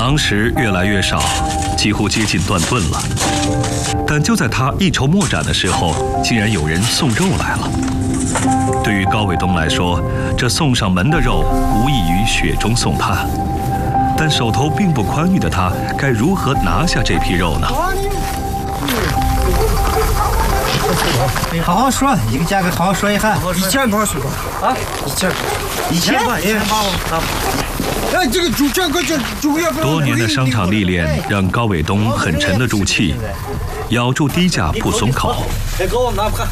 狼食越来越少，几乎接近断顿了。但就在他一筹莫展的时候，竟然有人送肉来了。对于高伟东来说，这送上门的肉无异于雪中送炭。但手头并不宽裕的他，该如何拿下这批肉呢？ 好好说，一个价格好好说一下。1000包是吧？啊，1000吧，1000包啊。哎，这个主价格这主要。 多年的商场历练让高伟东很沉得住气，咬住低价不松口。 太高拿不看。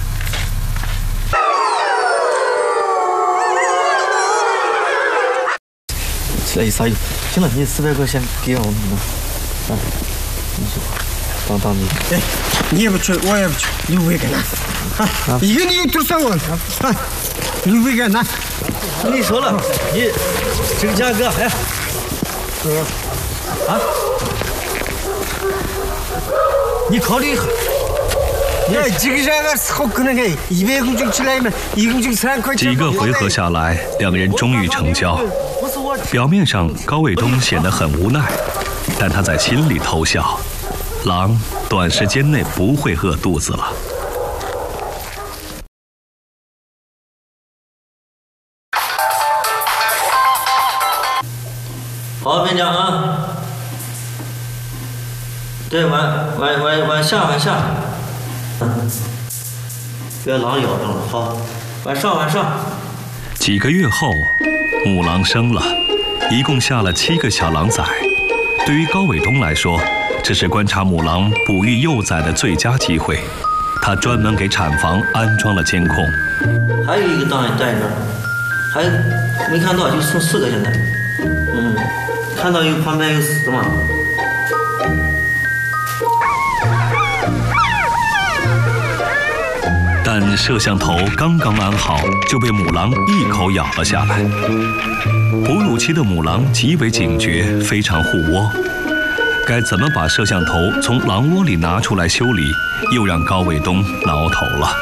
起来一撒油，行了，你400块钱给我们啊，你说，当你。哎，你也不去，我也不去，600个拿，啊，一个你有多少万啊？600个拿。你说了，你这个价格，哎，啊，你考虑一下。哎，这个价格是好可能给100公斤起来嘛，一公斤3块钱。 几个回合下来，两人终于成交。表面上高伟东显得很无奈，但他在心里偷笑，狼短时间内不会饿肚子了。 好，边疆啊！对，往下，别狼咬上了，好，往上。 几个月后，母狼生了，一共下了7个小狼崽。对于高伟东来说，这是观察母狼哺育幼崽的最佳机会。他专门给产房安装了监控。 还有一个档也带着，还没看到，就剩4个现在。看到旁边有死的吗？ 但摄像头刚刚安好，就被母狼一口咬了下来。哺乳期的母狼极为警觉，非常护窝。该怎么把摄像头从狼窝里拿出来修理，又让高伟东挠头了。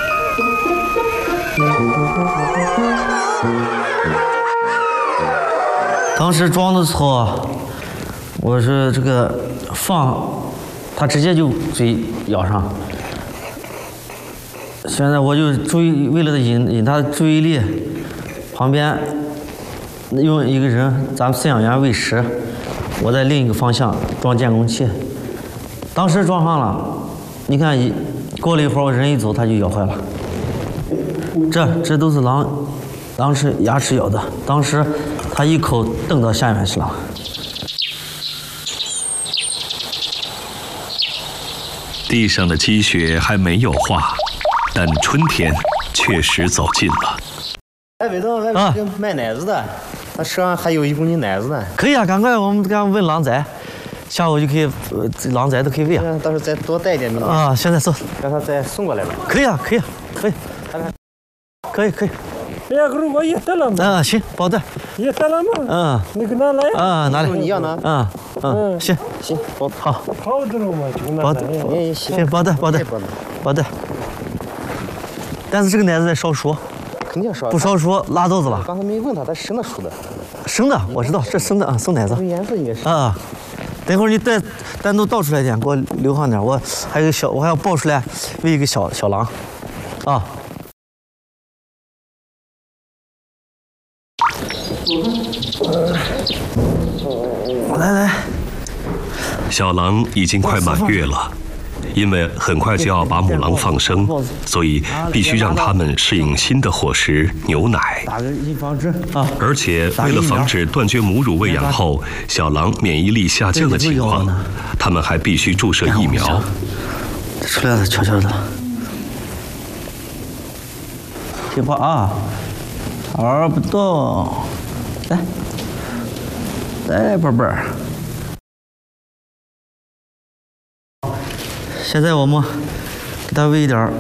当时装的时候，我是这个放，它直接就嘴咬上。现在我就为了引他的注意力，旁边用一个人，咱们饲养员喂食，我在另一个方向装监控器。当时装上了，你看过了一会儿，我人一走，它就咬坏了。这都是狼是牙齿咬的，当时它一口蹬到下面去了。 地上的积雪还没有化，但春天确实走近了。 哎，伟东，外面有卖奶子的，他车上还有1公斤奶子呢。 可以啊，赶快我们刚问狼崽，下午就可以，狼崽都可以喂啊。 到时候再多带一点明天。 啊，现在走， 让他再送过来吧。 可以啊，可以。 哎呀，我也得了嘛。 啊，行，包的。 也得了嘛。 你给拿来。 拿来。 你要拿。 行， 包好。 好的了嘛，就拿来。 包的。行，包的。但是这个奶子得烧熟。 肯定烧。 不烧熟拉肚子了。 刚才没问他生的熟的。 生的，我知道，这生的啊，生奶子。 颜色应该是。 啊。等会儿你单独倒出来点，给我留上点。我还要抱出来喂一个小狼。啊。来， 小狼已经快满月了，因为很快就要把母狼放生，所以必须让它们适应新的伙食牛奶。 打个预防针啊！ 而且为了防止断绝母乳喂养后小狼免疫力下降的情况，他们还必须注射疫苗。 出来了，悄悄的。听话啊，好不动。来，宝贝儿。现在我们给它喂一点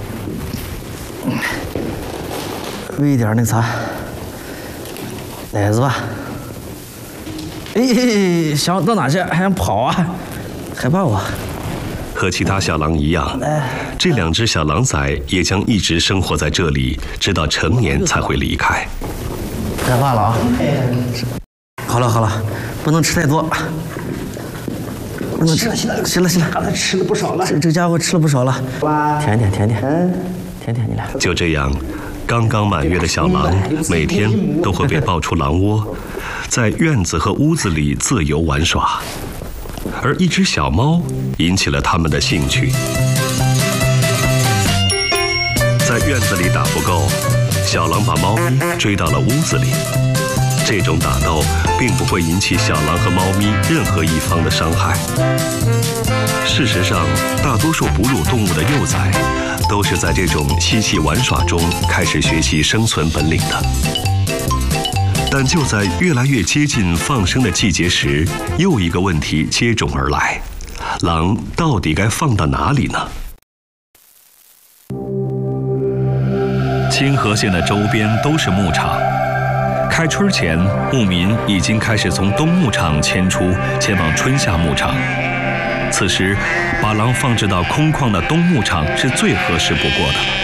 那个啥奶子吧。哎，想到哪去？还想跑啊？害怕我？ 和其他小狼一样，这2只小狼崽也将一直生活在这里，直到成年才会离开。 害怕了啊！好了， 不能吃太多。不能吃，行了， 刚才吃了不少了。 这家伙吃了不少了。舔舔你来。 就这样，刚刚满月的小狼每天都会被抱出狼窝，在院子和屋子里自由玩耍。而一只小猫引起了他们的兴趣。在院子里打不够，小狼把猫咪追到了屋子里。这种打斗并不会引起小狼和猫咪任何一方的伤害。事实上，大多数哺乳动物的幼崽都是在这种嬉戏玩耍中开始学习生存本领的。但就在越来越接近放生的季节时，又一个问题接踵而来：狼到底该放到哪里呢？清河县的周边都是牧场。开春前，牧民已经开始从冬牧场迁出，前往春夏牧场。此时，把狼放置到空旷的冬牧场是最合适不过的了。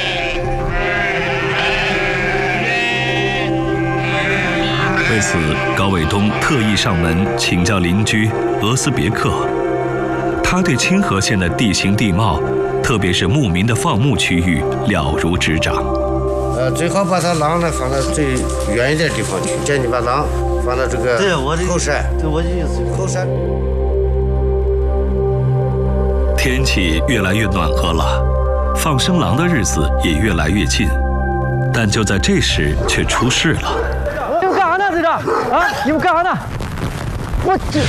为此，高伟东特意上门请教邻居俄斯别克，他对清河县的地形地貌，特别是牧民的放牧区域了如指掌。 最好把它狼呢放到最远一点地方去。建议把狼放到这个后山。 对，我的意思后山。 天气越来越暖和了，放生狼的日子也越来越近，但就在这时却出事了。 你们干啥呢？在这啊？你们干啥呢？我这，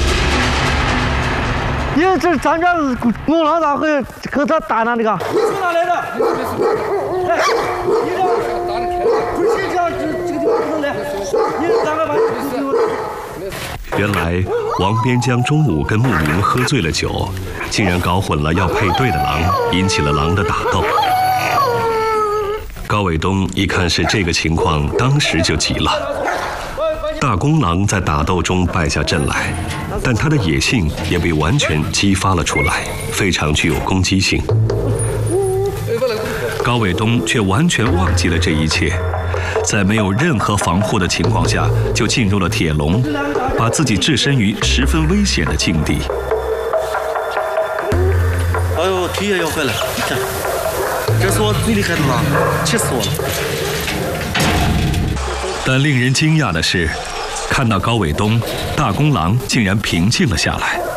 你这咱这公狼咋会和他打呢？这个？你从哪来的？哎，你这不是这样，这个地方不能来。你咱们把这个地方。 原来王边江中午跟牧民喝醉了酒，竟然搞混了要配对的狼，引起了狼的打斗。高伟东一看是这个情况，当时就急了。大公狼在打斗中败下阵来，但他的野性也被完全激发了出来，非常具有攻击性。高伟东却完全忘记了这一切，在没有任何防护的情况下，就进入了铁笼，把自己置身于十分危险的境地。 哎呦，腿也要坏了！看，这是我最厉害的狼，气死我了！ 但令人惊讶的是，看到高伟东，大公狼竟然平静了下来。